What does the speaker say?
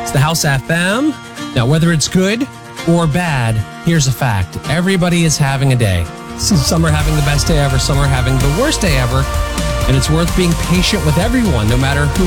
It's the House FM. Now, whether it's good or bad, here's a fact. Everybody is having a day. Some are having the best day ever. Some are having the worst day ever. And it's worth being patient with everyone, no matter who